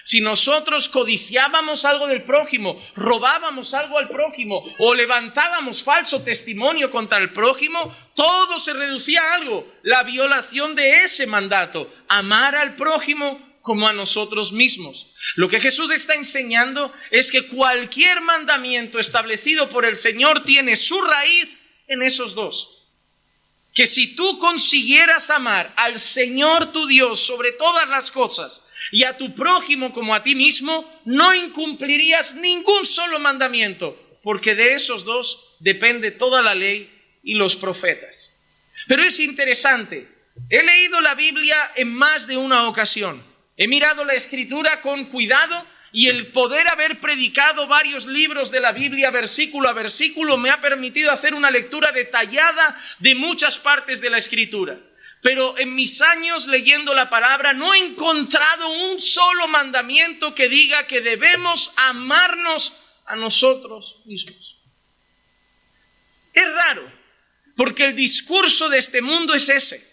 Si nosotros codiciábamos algo del prójimo, robábamos algo al prójimo o levantábamos falso testimonio contra el prójimo, todo se reducía a algo: la violación de ese mandato, amar al prójimo como a nosotros mismos. Lo que Jesús está enseñando es que cualquier mandamiento establecido por el Señor tiene su raíz en esos dos. Que si tú consiguieras amar al Señor tu Dios sobre todas las cosas y a tu prójimo como a ti mismo, no incumplirías ningún solo mandamiento, porque de esos dos depende toda la ley y los profetas. Pero es interesante, he leído la Biblia en más de una ocasión, he mirado la Escritura con cuidado, y el poder haber predicado varios libros de la Biblia versículo a versículo me ha permitido hacer una lectura detallada de muchas partes de la Escritura. Pero en mis años leyendo la palabra no he encontrado un solo mandamiento que diga que debemos amarnos a nosotros mismos. Es raro, porque el discurso de este mundo es ese.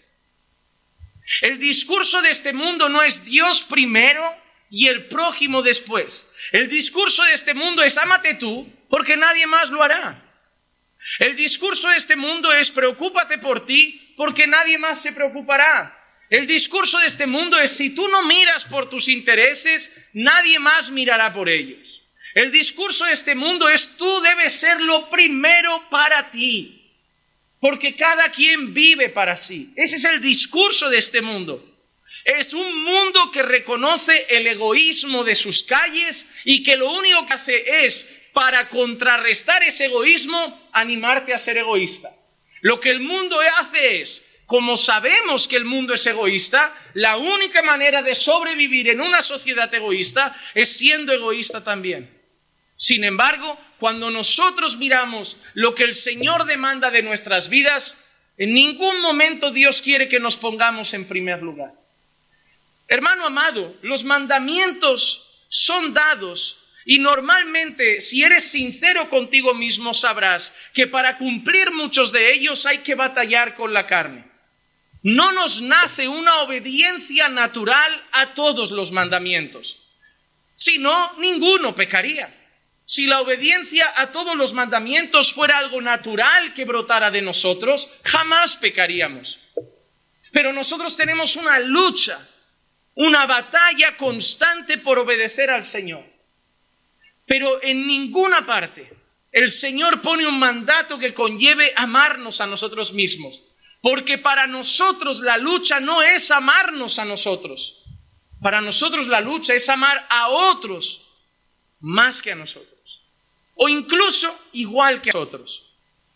El discurso de este mundo no es Dios primero y el prójimo después. El discurso de este mundo es ámate tú, porque nadie más lo hará. El discurso de este mundo es preocúpate por ti, porque nadie más se preocupará. El discurso de este mundo es si tú no miras por tus intereses, nadie más mirará por ellos. El discurso de este mundo es tú debes ser lo primero para ti, porque cada quien vive para sí. Ese es el discurso de este mundo. Es un mundo que reconoce el egoísmo de sus calles y que lo único que hace es, para contrarrestar ese egoísmo, animarte a ser egoísta. Lo que el mundo hace es, como sabemos que el mundo es egoísta, la única manera de sobrevivir en una sociedad egoísta es siendo egoísta también. Sin embargo, cuando nosotros miramos lo que el Señor demanda de nuestras vidas, en ningún momento Dios quiere que nos pongamos en primer lugar. Hermano amado, los mandamientos son dados y normalmente, si eres sincero contigo mismo, sabrás que para cumplir muchos de ellos hay que batallar con la carne. No nos nace una obediencia natural a todos los mandamientos. Si no, ninguno pecaría. Si la obediencia a todos los mandamientos fuera algo natural que brotara de nosotros, jamás pecaríamos. Pero nosotros tenemos una lucha, una batalla constante por obedecer al Señor. Pero en ninguna parte el Señor pone un mandato que conlleve amarnos a nosotros mismos. Porque para nosotros la lucha no es amarnos a nosotros. Para nosotros la lucha es amar a otros más que a nosotros. O incluso igual que a nosotros.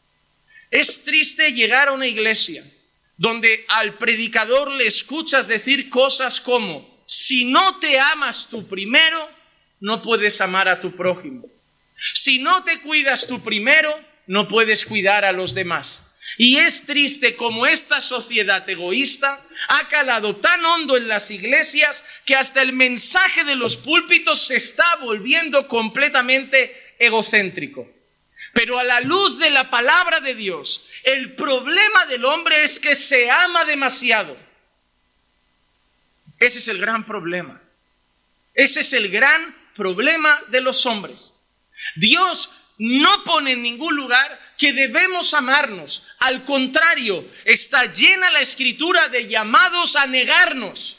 Es triste llegar a una iglesia donde al predicador le escuchas decir cosas como: si no te amas tú primero, no puedes amar a tu prójimo. Si no te cuidas tú primero, no puedes cuidar a los demás. Y es triste como esta sociedad egoísta ha calado tan hondo en las iglesias que hasta el mensaje de los púlpitos se está volviendo completamente egocéntrico. Pero a la luz de la palabra de Dios, el problema del hombre es que se ama demasiado. Ese es el gran problema. Ese es el gran problema de los hombres. Dios no pone en ningún lugar que debemos amarnos. Al contrario, está llena la Escritura de llamados a negarnos.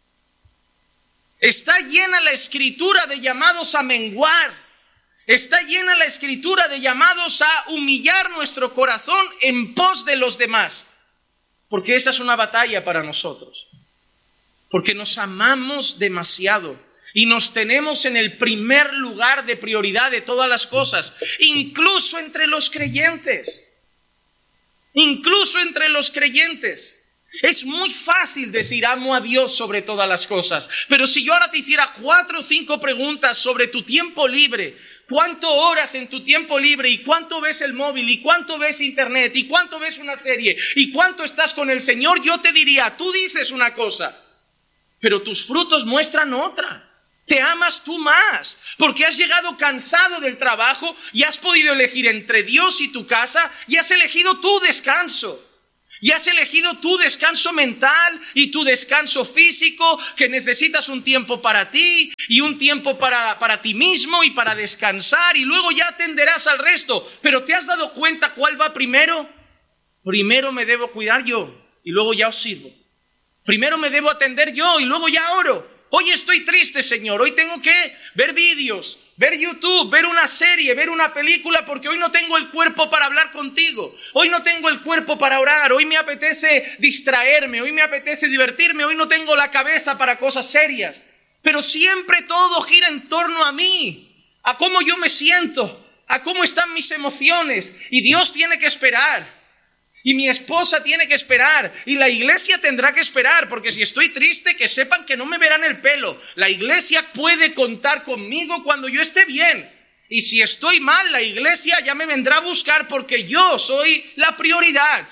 Está llena la Escritura de llamados a menguar. Está llena la Escritura de llamados a humillar nuestro corazón en pos de los demás. Porque esa es una batalla para nosotros. Porque nos amamos demasiado y nos tenemos en el primer lugar de prioridad de todas las cosas, incluso entre los creyentes. Incluso entre los creyentes. Es muy fácil decir amo a Dios sobre todas las cosas, pero si yo ahora te hiciera 4 o 5 preguntas sobre tu tiempo libre, ¿cuánto oras en tu tiempo libre? ¿Y cuánto ves el móvil? ¿Y cuánto ves internet? ¿Y cuánto ves una serie? ¿Y cuánto estás con el Señor? Yo te diría, tú dices una cosa, pero tus frutos muestran otra. Te amas tú más, porque has llegado cansado del trabajo y has podido elegir entre Dios y tu casa y has elegido tu descanso. Y has elegido tu descanso mental y tu descanso físico, que necesitas un tiempo para ti y un tiempo para ti mismo y para descansar, y luego ya atenderás al resto. Pero ¿te has dado cuenta cuál va primero? Primero me debo cuidar yo y luego ya os sirvo. Primero me debo atender yo y luego ya oro. Hoy estoy triste, Señor. Hoy tengo que ver vídeos, ver YouTube, ver una serie, ver una película, porque hoy no tengo el cuerpo para hablar contigo. Hoy no tengo el cuerpo para orar. Hoy me apetece distraerme. Hoy me apetece divertirme. Hoy no tengo la cabeza para cosas serias. Pero siempre todo gira en torno a mí, a cómo yo me siento, a cómo están mis emociones. Y Dios tiene que esperar. Y mi esposa tiene que esperar, y la iglesia tendrá que esperar, porque si estoy triste, que sepan que no me verán el pelo. La iglesia puede contar conmigo cuando yo esté bien. Y si estoy mal, la iglesia ya me vendrá a buscar, porque yo soy la prioridad.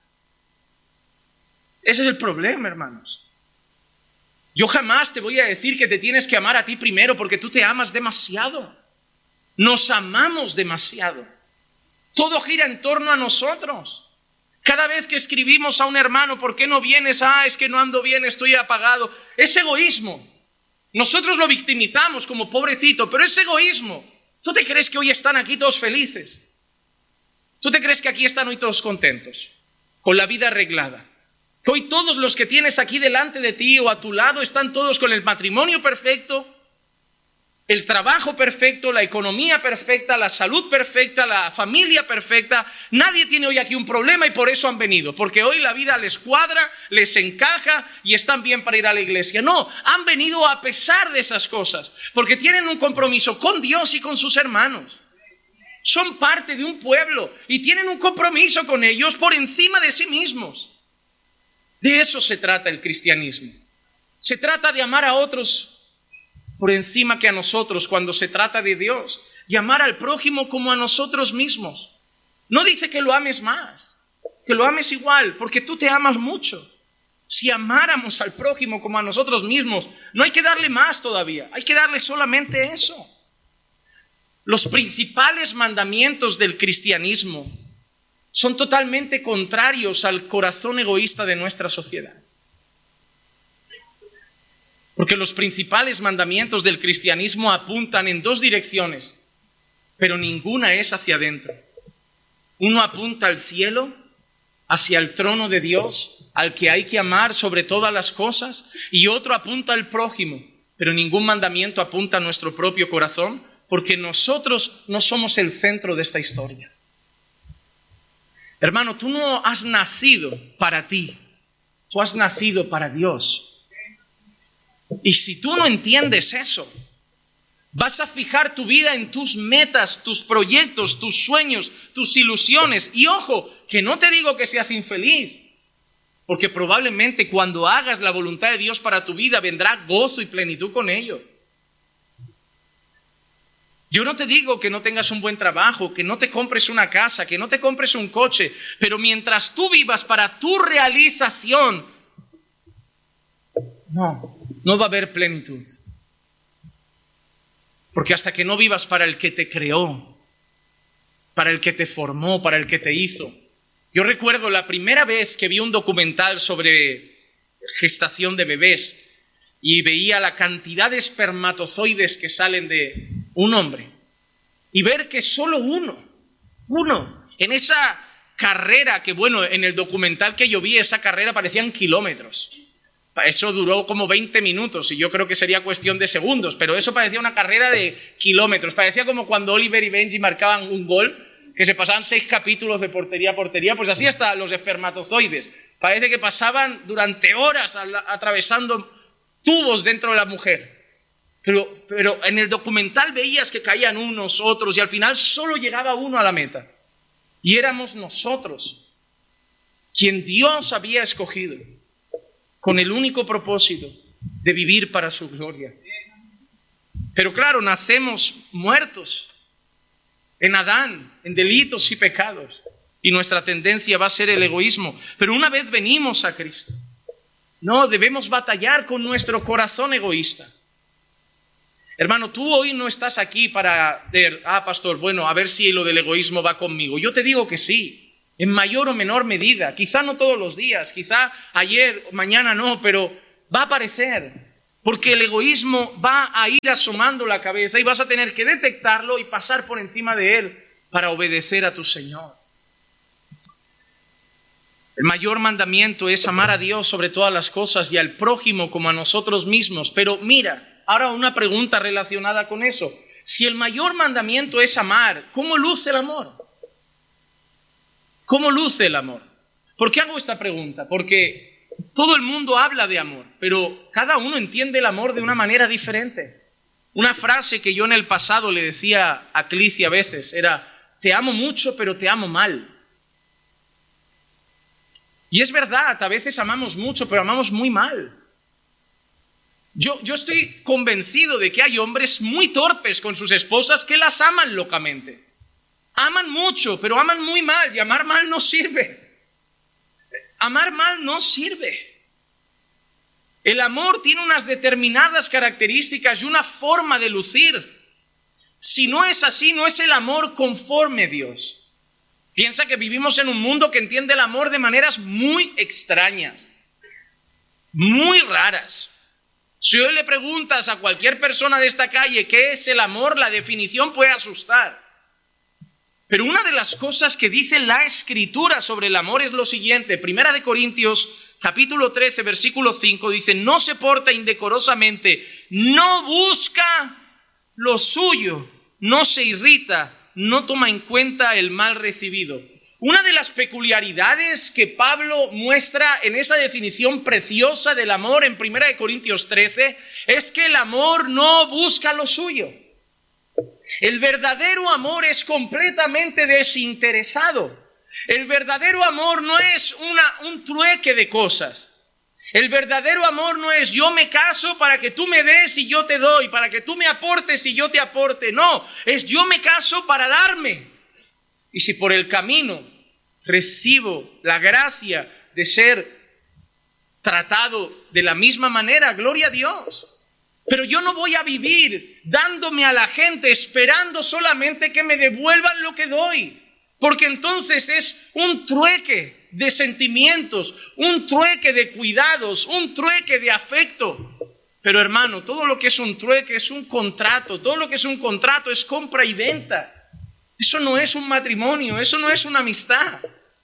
Ese es el problema, hermanos. Yo jamás te voy a decir que te tienes que amar a ti primero, porque tú te amas demasiado. Nos amamos demasiado. Todo gira en torno a nosotros. Cada vez que escribimos a un hermano, ¿por qué no vienes? Es que no ando bien, estoy apagado. Es egoísmo. Nosotros lo victimizamos como pobrecito, pero es egoísmo. ¿Tú te crees que hoy están aquí todos felices? ¿Tú te crees que aquí están hoy todos contentos? Con la vida arreglada. Que hoy todos los que tienes aquí delante de ti o a tu lado están todos con el matrimonio perfecto, el trabajo perfecto, la economía perfecta, la salud perfecta, la familia perfecta. Nadie tiene hoy aquí un problema y por eso han venido. Porque hoy la vida les cuadra, les encaja y están bien para ir a la iglesia. No, han venido a pesar de esas cosas. Porque tienen un compromiso con Dios y con sus hermanos. Son parte de un pueblo y tienen un compromiso con ellos por encima de sí mismos. De eso se trata el cristianismo. Se trata de amar a otros por encima que a nosotros cuando se trata de Dios, y amar al prójimo como a nosotros mismos. No dice que lo ames más, que lo ames igual, porque tú te amas mucho. Si amáramos al prójimo como a nosotros mismos, no hay que darle más todavía, hay que darle solamente eso. Los principales mandamientos del cristianismo son totalmente contrarios al corazón egoísta de nuestra sociedad. Porque los principales mandamientos del cristianismo apuntan en dos direcciones, pero ninguna es hacia adentro. Uno apunta al cielo, hacia el trono de Dios, al que hay que amar sobre todas las cosas, y otro apunta al prójimo, pero ningún mandamiento apunta a nuestro propio corazón, porque nosotros no somos el centro de esta historia. Hermano, tú no has nacido para ti, tú has nacido para Dios. Y si tú no entiendes eso, vas a fijar tu vida en tus metas, tus proyectos, tus sueños, tus ilusiones. Y ojo, que no te digo que seas infeliz, porque probablemente cuando hagas la voluntad de Dios para tu vida vendrá gozo y plenitud con ello. Yo no te digo que no tengas un buen trabajo, que no te compres una casa, que no te compres un coche, pero mientras tú vivas para tu realización, no va a haber plenitud. Porque hasta que no vivas para el que te creó, para el que te formó, para el que te hizo. Yo recuerdo la primera vez que vi un documental sobre gestación de bebés y veía la cantidad de espermatozoides que salen de un hombre y ver que solo uno, en esa carrera que, bueno, en el documental que yo vi, esa carrera parecían kilómetros. Eso duró como 20 minutos y yo creo que sería cuestión de segundos, pero eso parecía una carrera de kilómetros. Parecía como cuando Oliver y Benji marcaban un gol, que se pasaban 6 capítulos de portería a portería, pues así hasta los espermatozoides. Parece que pasaban durante horas atravesando tubos dentro de la mujer. Pero en el documental veías que caían unos, otros, y al final solo llegaba uno a la meta. Y éramos nosotros, quien Dios había escogido, con el único propósito de vivir para su gloria. Pero claro, nacemos muertos en Adán, en delitos y pecados, y nuestra tendencia va a ser el egoísmo. Pero una vez venimos a Cristo, no debemos batallar con nuestro corazón egoísta. Hermano, tú hoy no estás aquí para ver, pastor, bueno, a ver si lo del egoísmo va conmigo. Yo te digo que sí. en mayor o menor medida. Quizá no todos los días, quizá ayer, mañana no, pero va a aparecer. Porque el egoísmo va a ir asomando la cabeza y vas a tener que detectarlo y pasar por encima de él para obedecer a tu Señor. El mayor mandamiento es amar a Dios sobre todas las cosas y al prójimo como a nosotros mismos. Pero mira, ahora una pregunta relacionada con eso. Si el mayor mandamiento es amar, ¿cómo luce el amor? ¿Cómo luce el amor? ¿Por qué hago esta pregunta? Porque todo el mundo habla de amor, pero cada uno entiende el amor de una manera diferente. Una frase que yo en el pasado le decía a Clisi a veces era: te amo mucho, pero te amo mal. Y es verdad, a veces amamos mucho, pero amamos muy mal. Yo estoy convencido de que hay hombres muy torpes con sus esposas que las aman locamente. Aman mucho, pero aman muy mal, y amar mal no sirve. Amar mal no sirve. El amor tiene unas determinadas características y una forma de lucir. Si no es así, no es el amor conforme a Dios. Piensa que vivimos en un mundo que entiende el amor de maneras muy extrañas, muy raras. Si hoy le preguntas a cualquier persona de esta calle qué es el amor, la definición puede asustar. Pero una de las cosas que dice la Escritura sobre el amor es lo siguiente. Primera de Corintios, capítulo 13, versículo 5, dice: no se porta indecorosamente, no busca lo suyo, no se irrita, no toma en cuenta el mal recibido. Una de las peculiaridades que Pablo muestra en esa definición preciosa del amor en 1 Corintios 13 es que el amor no busca lo suyo. El verdadero amor es completamente desinteresado. El verdadero amor no es un trueque de cosas. El verdadero amor no es: yo me caso para que tú me des y yo te doy, para que tú me aportes y yo te aporte. No, es: yo me caso para darme. Y si por el camino recibo la gracia de ser tratado de la misma manera, gloria a Dios. Pero yo no voy a vivir dándome a la gente esperando solamente que me devuelvan lo que doy, porque entonces es un trueque de sentimientos, un trueque de cuidados, un trueque de afecto. Pero hermano, todo lo que es un trueque es un contrato, todo lo que es un contrato es compra y venta. Eso no es un matrimonio, eso no es una amistad.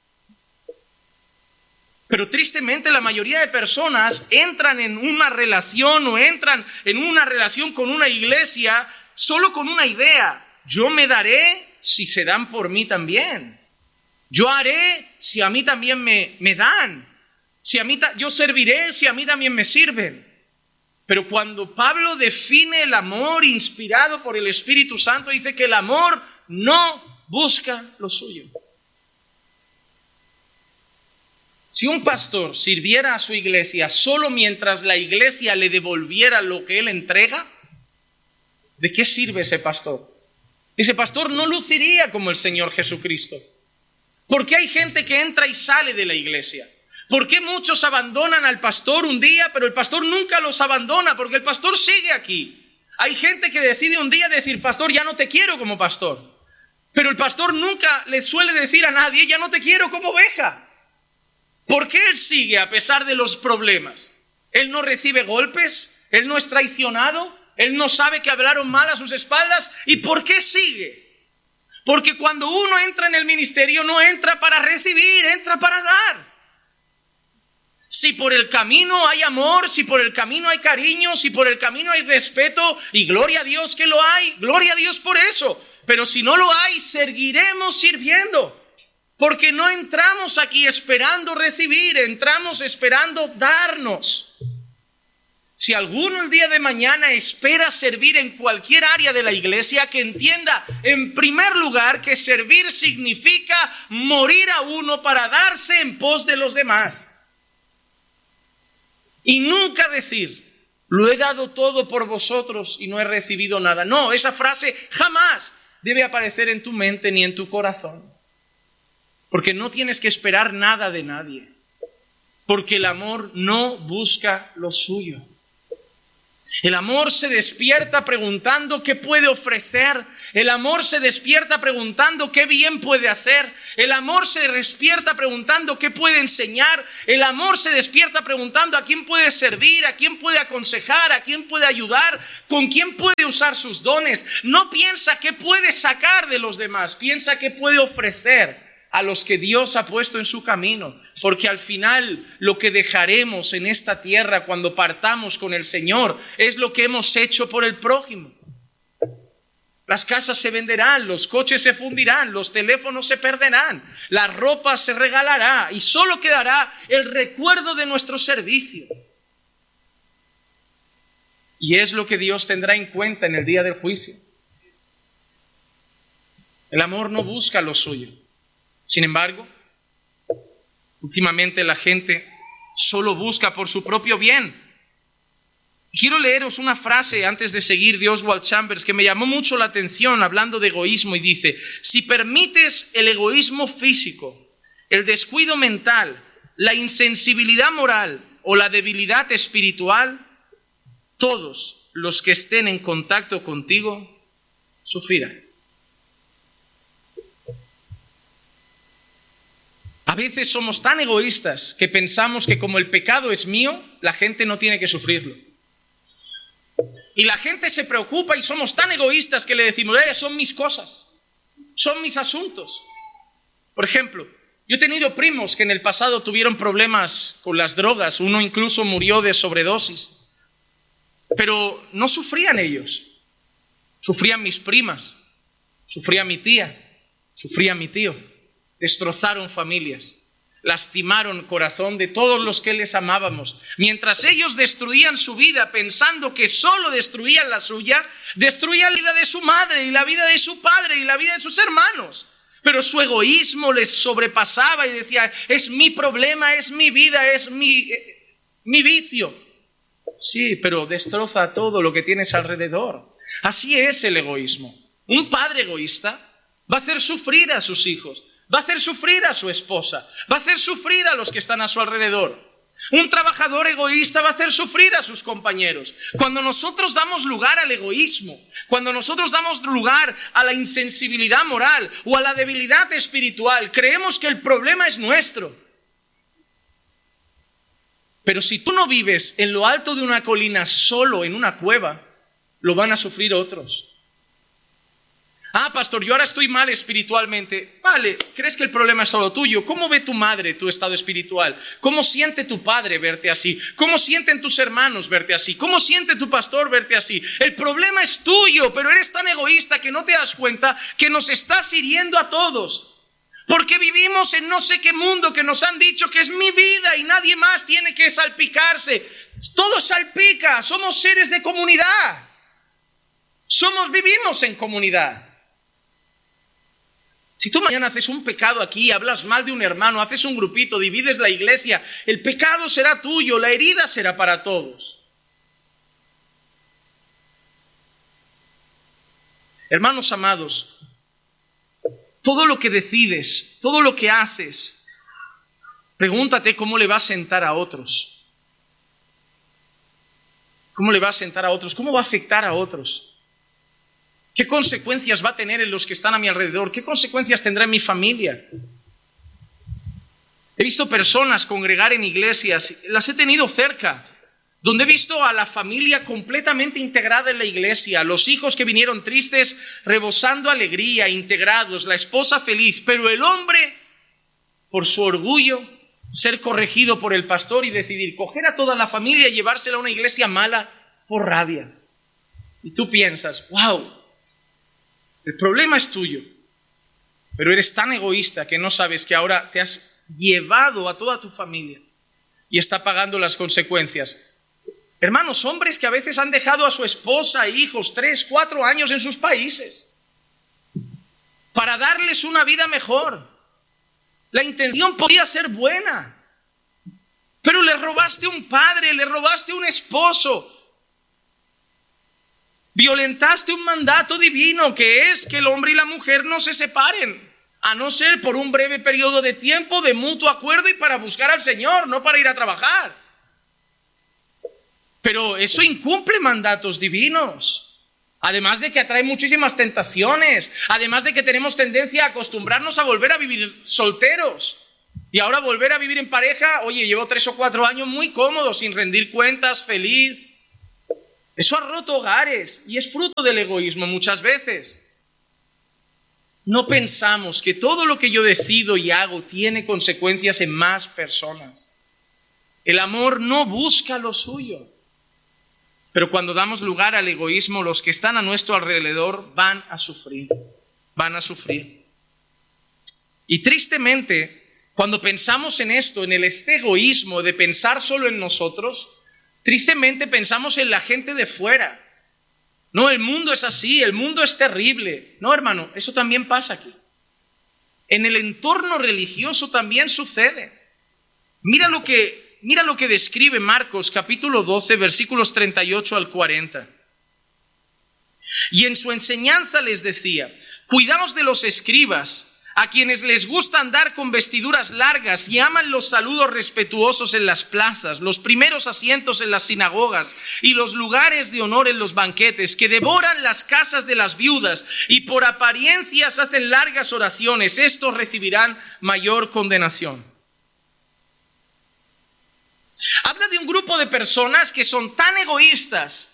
Pero tristemente la mayoría de personas entran en una relación o entran en una relación con una iglesia solo con una idea: yo me daré si se dan por mí también. Yo haré si a mí también me dan. Yo serviré si a mí también me sirven. Pero cuando Pablo define el amor inspirado por el Espíritu Santo, dice que el amor no busca lo suyo. Si un pastor sirviera a su iglesia solo mientras la iglesia le devolviera lo que él entrega, ¿de qué sirve ese pastor? Ese pastor no luciría como el Señor Jesucristo. ¿Por qué hay gente que entra y sale de la iglesia? ¿Por qué muchos abandonan al pastor un día, pero el pastor nunca los abandona? Porque el pastor sigue aquí. Hay gente que decide un día decir: pastor, ya no te quiero como pastor. Pero el pastor nunca le suele decir a nadie: ya no te quiero como oveja. ¿Por qué él sigue a pesar de los problemas? ¿Él no recibe golpes? ¿Él no es traicionado? ¿Él no sabe que hablaron mal a sus espaldas? ¿Y por qué sigue? Porque cuando uno entra en el ministerio no entra para recibir, entra para dar. Si por el camino hay amor, si por el camino hay cariño, si por el camino hay respeto, y gloria a Dios que lo hay, gloria a Dios por eso. Pero si no lo hay, seguiremos sirviendo. Porque no entramos aquí esperando recibir, entramos esperando darnos. Si alguno el día de mañana espera servir en cualquier área de la iglesia, que entienda en primer lugar que servir significa morir a uno para darse en pos de los demás. Y nunca decir: lo he dado todo por vosotros y no he recibido nada. No, esa frase jamás debe aparecer en tu mente ni en tu corazón. Porque no tienes que esperar nada de nadie. Porque el amor no busca lo suyo. El amor se despierta preguntando qué puede ofrecer. El amor se despierta preguntando qué bien puede hacer. El amor se despierta preguntando qué puede enseñar. El amor se despierta preguntando a quién puede servir, a quién puede aconsejar, a quién puede ayudar, con quién puede usar sus dones. No piensa qué puede sacar de los demás, piensa qué puede ofrecer a los que Dios ha puesto en su camino, porque al final lo que dejaremos en esta tierra cuando partamos con el Señor es lo que hemos hecho por el prójimo. Las casas se venderán, los coches se fundirán, los teléfonos se perderán, la ropa se regalará y solo quedará el recuerdo de nuestro servicio. Y es lo que Dios tendrá en cuenta en el día del juicio. El amor no busca lo suyo. Sin embargo, últimamente la gente solo busca por su propio bien. Quiero leeros una frase antes de seguir de Oswald Chambers que me llamó mucho la atención hablando de egoísmo y dice: si permites el egoísmo físico, el descuido mental, la insensibilidad moral o la debilidad espiritual, todos los que estén en contacto contigo sufrirán. A veces somos tan egoístas que pensamos que como el pecado es mío, la gente no tiene que sufrirlo. Y la gente se preocupa y somos tan egoístas que le decimos, son mis cosas, son mis asuntos. Por ejemplo, yo he tenido primos que en el pasado tuvieron problemas con las drogas, uno incluso murió de sobredosis. Pero no sufrían ellos, sufrían mis primas, sufría mi tía, sufría mi tío. Destrozaron familias, lastimaron el corazón de todos los que les amábamos. Mientras ellos destruían su vida pensando que solo destruían la suya, destruían la vida de su madre y la vida de su padre y la vida de sus hermanos. Pero su egoísmo les sobrepasaba y decía, es mi problema, es mi vida, es mi vicio. Sí, pero destroza todo lo que tienes alrededor. Así es el egoísmo. Un padre egoísta va a hacer sufrir a sus hijos. Va a hacer sufrir a su esposa, va a hacer sufrir a los que están a su alrededor. Un trabajador egoísta va a hacer sufrir a sus compañeros. Cuando nosotros damos lugar al egoísmo, cuando nosotros damos lugar a la insensibilidad moral o a la debilidad espiritual, creemos que el problema es nuestro. Pero si tú no vives en lo alto de una colina solo en una cueva, lo van a sufrir otros. Pastor, yo ahora estoy mal espiritualmente. Vale, ¿crees que el problema es solo tuyo? ¿Cómo ve tu madre tu estado espiritual? ¿Cómo siente tu padre verte así? ¿Cómo sienten tus hermanos verte así? ¿Cómo siente tu pastor verte así? El problema es tuyo, pero eres tan egoísta que no te das cuenta que nos estás hiriendo a todos. Porque vivimos en no sé qué mundo que nos han dicho que es mi vida y nadie más tiene que salpicarse. Todo salpica, somos seres de comunidad. Vivimos en comunidad. Si tú mañana haces un pecado aquí, hablas mal de un hermano, haces un grupito, divides la iglesia, el pecado será tuyo, la herida será para todos. Hermanos amados, todo lo que decides, todo lo que haces, pregúntate cómo le va a sentar a otros. ¿Cómo le va a sentar a otros? ¿Cómo va a afectar a otros? ¿Qué consecuencias va a tener en los que están a mi alrededor? ¿Qué consecuencias tendrá en mi familia? He visto personas congregar en iglesias, las he tenido cerca, donde he visto a la familia completamente integrada en la iglesia, los hijos que vinieron tristes, rebosando alegría, integrados, la esposa feliz, pero el hombre, por su orgullo, ser corregido por el pastor y decidir coger a toda la familia y llevársela a una iglesia mala por rabia. Y tú piensas, wow, el problema es tuyo, pero eres tan egoísta que no sabes que ahora te has llevado a toda tu familia y está pagando las consecuencias. Hermanos, hombres que a veces han dejado a su esposa e hijos 3, 4 años en sus países para darles una vida mejor. La intención podía ser buena, pero le robaste un padre, le robaste un esposo. Violentaste un mandato divino que es que el hombre y la mujer no se separen, a no ser por un breve periodo de tiempo de mutuo acuerdo y para buscar al Señor, no para ir a trabajar. Pero eso incumple mandatos divinos. Además de que atrae muchísimas tentaciones. Además de que tenemos tendencia a acostumbrarnos a volver a vivir solteros. Y ahora volver a vivir en pareja, oye, llevo 3 o 4 años muy cómodo, sin rendir cuentas, feliz. Eso ha roto hogares y es fruto del egoísmo muchas veces. No pensamos que todo lo que yo decido y hago tiene consecuencias en más personas. El amor no busca lo suyo. Pero cuando damos lugar al egoísmo, los que están a nuestro alrededor van a sufrir. Van a sufrir. Y tristemente, cuando pensamos en esto, en este egoísmo de pensar solo en nosotros, tristemente pensamos en la gente de fuera. No, el mundo es así, el mundo es terrible. No, hermano, eso también pasa aquí. En el entorno religioso también sucede. Mira lo que describe Marcos capítulo 12, versículos 38 al 40. Y en su enseñanza les decía: cuidaos de los escribas, a quienes les gusta andar con vestiduras largas y aman los saludos respetuosos en las plazas, los primeros asientos en las sinagogas y los lugares de honor en los banquetes, que devoran las casas de las viudas y por apariencias hacen largas oraciones. Estos recibirán mayor condenación. Habla de un grupo de personas que son tan egoístas,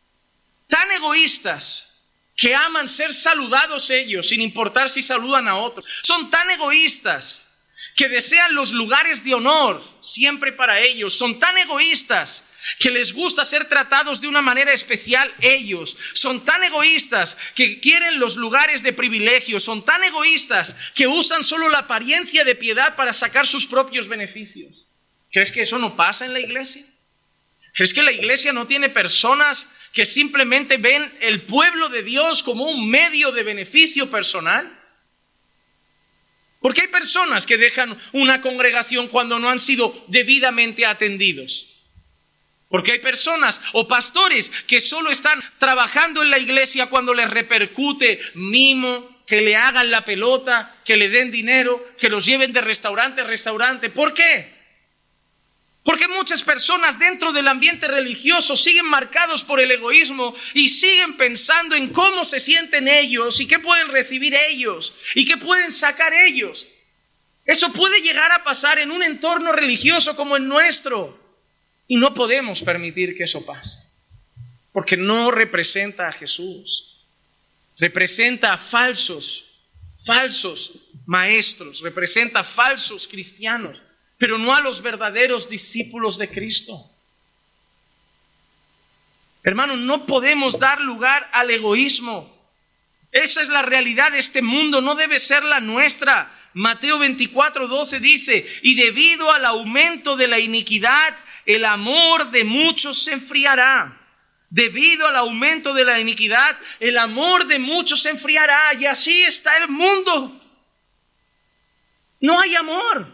que aman ser saludados ellos, sin importar si saludan a otros. Son tan egoístas que desean los lugares de honor siempre para ellos. Son tan egoístas que les gusta ser tratados de una manera especial ellos. Son tan egoístas que quieren los lugares de privilegio. Son tan egoístas que usan solo la apariencia de piedad para sacar sus propios beneficios. ¿Crees que eso no pasa en la iglesia? ¿Crees que la iglesia no tiene personas que simplemente ven el pueblo de Dios como un medio de beneficio personal? Porque hay personas que dejan una congregación cuando no han sido debidamente atendidos. Porque hay personas o pastores que solo están trabajando en la iglesia cuando les repercute mimo, que le hagan la pelota, que le den dinero, que los lleven de restaurante a restaurante. ¿Por qué? Porque muchas personas dentro del ambiente religioso siguen marcados por el egoísmo y siguen pensando en cómo se sienten ellos y qué pueden recibir ellos y qué pueden sacar ellos. Eso puede llegar a pasar en un entorno religioso como el nuestro y no podemos permitir que eso pase, porque no representa a Jesús. Representa a falsos maestros, representa a falsos cristianos, pero no a los verdaderos discípulos de Cristo. Hermanos, no podemos dar lugar al egoísmo. Esa es la realidad de este mundo, no debe ser la nuestra. Mateo 24:12 dice: y debido al aumento de la iniquidad, el amor de muchos se enfriará. Debido al aumento de la iniquidad, el amor de muchos se enfriará. Y así está el mundo. No hay amor.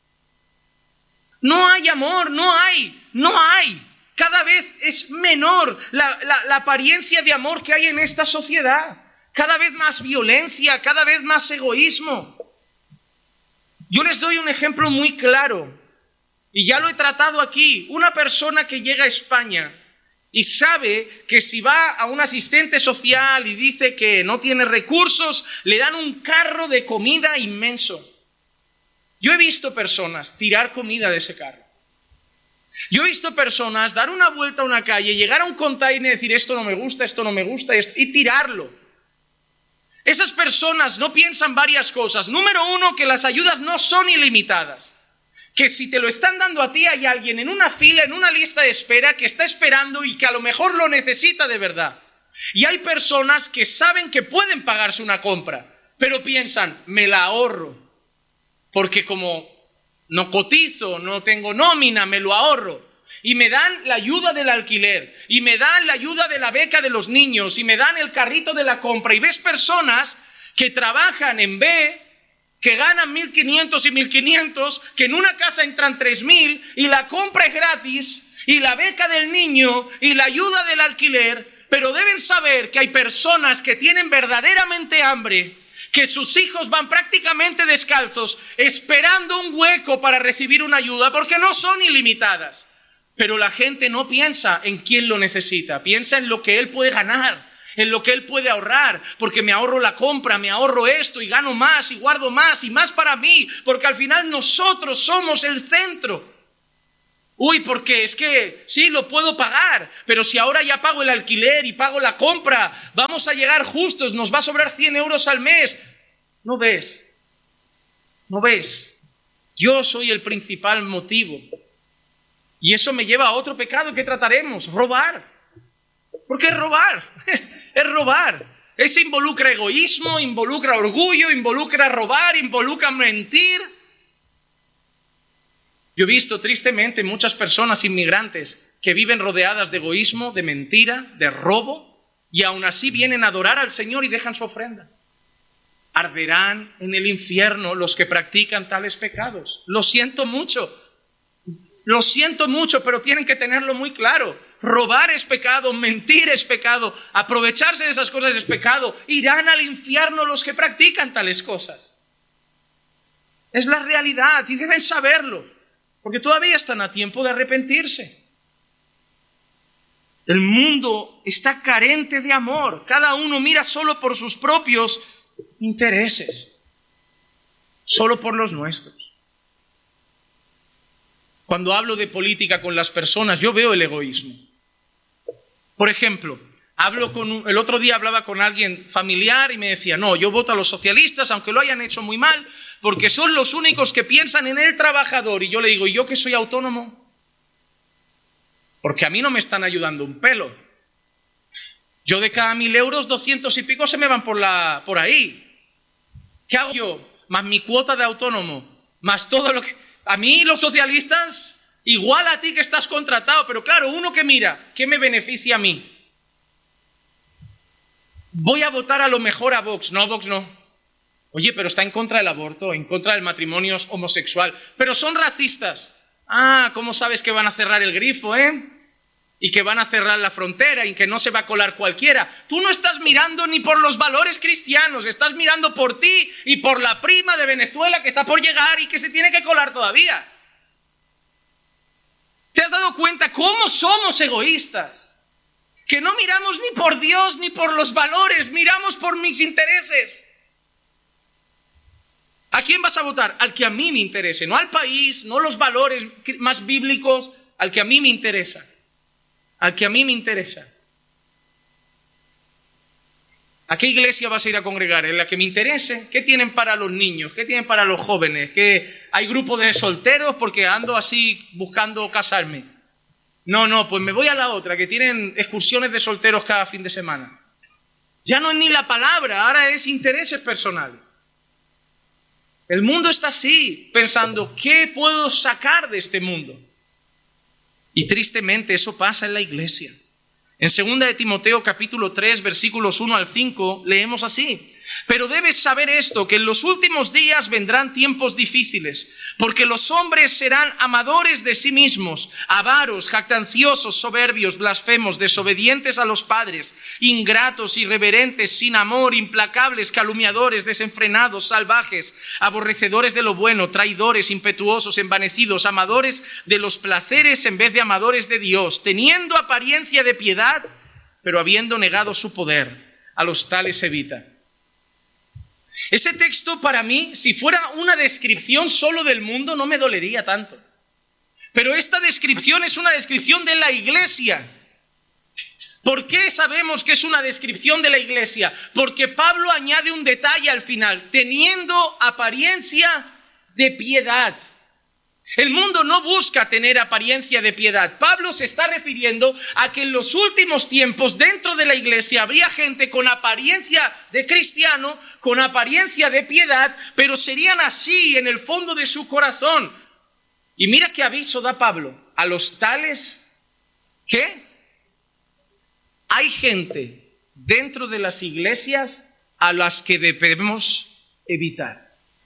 No hay amor, no hay. Cada vez es menor la apariencia de amor que hay en esta sociedad. Cada vez más violencia, cada vez más egoísmo. Yo les doy un ejemplo muy claro, y ya lo he tratado aquí. Una persona que llega a España y sabe que si va a un asistente social y dice que no tiene recursos, le dan un carro de comida inmenso. Yo he visto personas tirar comida de ese carro. Yo he visto personas dar una vuelta a una calle, llegar a un container y decir: esto no me gusta, y tirarlo. Esas personas no piensan varias cosas. Número uno, que las ayudas no son ilimitadas. Que si te lo están dando a ti, hay alguien en una fila, en una lista de espera, que está esperando y que a lo mejor lo necesita de verdad. Y hay personas que saben que pueden pagarse una compra, pero piensan: me la ahorro. Porque como no cotizo, no tengo nómina, me lo ahorro. Y me dan la ayuda del alquiler, y me dan la ayuda de la beca de los niños, y me dan el carrito de la compra. Y ves personas que trabajan en B, que ganan 1.500 y 1.500, que en una casa entran 3.000, y la compra es gratis, y la beca del niño, y la ayuda del alquiler. Pero deben saber que hay personas que tienen verdaderamente hambre, que sus hijos van prácticamente descalzos, esperando un hueco para recibir una ayuda, porque no son ilimitadas. Pero la gente no piensa en quién lo necesita, piensa en lo que él puede ganar, en lo que él puede ahorrar, porque me ahorro la compra, me ahorro esto y gano más y guardo más y más para mí, porque al final nosotros somos el centro. Uy, porque es que sí, lo puedo pagar, pero si ahora ya pago el alquiler y pago la compra, vamos a llegar justos, nos va a sobrar 100 euros al mes. ¿No ves? ¿No ves? Yo soy el principal motivo. Y eso me lleva a otro pecado que trataremos, robar. ¿Por qué robar? Es robar. Eso involucra egoísmo, involucra orgullo, involucra robar, involucra mentir. Yo he visto tristemente muchas personas inmigrantes que viven rodeadas de egoísmo, de mentira, de robo, y aún así vienen a adorar al Señor y dejan su ofrenda. Arderán en el infierno los que practican tales pecados. Lo siento mucho, pero tienen que tenerlo muy claro. Robar es pecado, mentir es pecado, aprovecharse de esas cosas es pecado. Irán al infierno los que practican tales cosas. Es la realidad y deben saberlo. Porque todavía están a tiempo de arrepentirse. El mundo está carente de amor. Cada uno mira solo por sus propios intereses. Solo por los nuestros. Cuando hablo de política con las personas, yo veo el egoísmo. Por ejemplo, el otro día hablaba con alguien familiar y me decía, no, yo voto a los socialistas, aunque lo hayan hecho muy mal, porque son los únicos que piensan en el trabajador. Y yo le digo, ¿y yo que soy autónomo? Porque a mí no me están ayudando un pelo. Yo de cada 1.000 euros, 200 y pico se me van por ahí. ¿Qué hago yo? Más mi cuota de autónomo, más todo lo que... A mí los socialistas, igual a ti que estás contratado, pero claro, uno que mira, ¿qué me beneficia a mí? Voy a votar a lo mejor a Vox. No, Vox no. Oye, pero está en contra del aborto, en contra del matrimonio homosexual. Pero son racistas. Ah, ¿cómo sabes que van a cerrar el grifo, y que van a cerrar la frontera y que no se va a colar cualquiera? Tú no estás mirando ni por los valores cristianos, estás mirando por ti y por la prima de Venezuela que está por llegar y que se tiene que colar todavía. ¿Te has dado cuenta cómo somos egoístas? Que no miramos ni por Dios ni por los valores, miramos por mis intereses. ¿A quién vas a votar? Al que a mí me interese, no al país, no los valores más bíblicos, al que a mí me interesa. Al que a mí me interesa. ¿A qué iglesia vas a ir a congregar? ¿En la que me interese? ¿Qué tienen para los niños? ¿Qué tienen para los jóvenes? ¿Que hay grupos de solteros porque ando así buscando casarme? No, pues me voy a la otra, que tienen excursiones de solteros cada fin de semana. Ya no es ni la palabra, ahora es intereses personales. El mundo está así, pensando, ¿qué puedo sacar de este mundo? Y tristemente eso pasa en la iglesia. En 2 de Timoteo capítulo 3, versículos 1 al 5, leemos así. Pero debes saber esto, que en los últimos días vendrán tiempos difíciles, porque los hombres serán amadores de sí mismos, avaros, jactanciosos, soberbios, blasfemos, desobedientes a los padres, ingratos, irreverentes, sin amor, implacables, calumniadores, desenfrenados, salvajes, aborrecedores de lo bueno, traidores, impetuosos, envanecidos, amadores de los placeres en vez de amadores de Dios, teniendo apariencia de piedad, pero habiendo negado su poder. A los tales evita. Ese texto para mí, si fuera una descripción solo del mundo, no me dolería tanto. Pero esta descripción es una descripción de la iglesia. ¿Por qué sabemos que es una descripción de la iglesia? Porque Pablo añade un detalle al final, teniendo apariencia de piedad. El mundo no busca tener apariencia de piedad. Pablo se está refiriendo a que en los últimos tiempos dentro de la iglesia habría gente con apariencia de cristiano, con apariencia de piedad, pero serían así en el fondo de su corazón. Y mira qué aviso da Pablo. A los tales, ¿qué? Hay gente dentro de las iglesias a las que debemos evitar.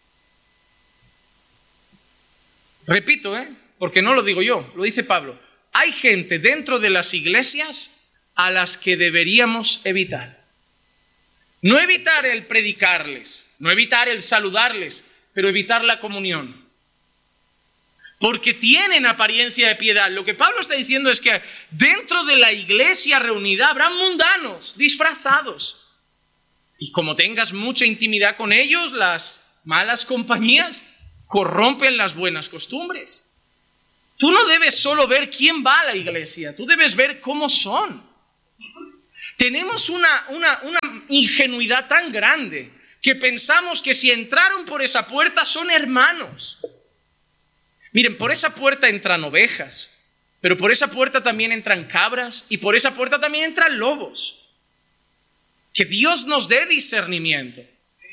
Repito, porque no lo digo yo, lo dice Pablo. Hay gente dentro de las iglesias a las que deberíamos evitar. No evitar el predicarles, no evitar el saludarles, pero evitar la comunión. porque tienen apariencia de piedad. Lo que Pablo está diciendo es que dentro de la iglesia reunida habrá mundanos, disfrazados. Y como tengas mucha intimidad con ellos, las malas compañías corrompen las buenas costumbres. Tú no debes solo ver quién va a la iglesia, tú debes ver cómo son. Tenemos una ingenuidad tan grande que pensamos que si entraron por esa puerta son hermanos. Miren, por esa puerta entran ovejas, pero por esa puerta también entran cabras y por esa puerta también entran lobos. Que Dios nos dé discernimiento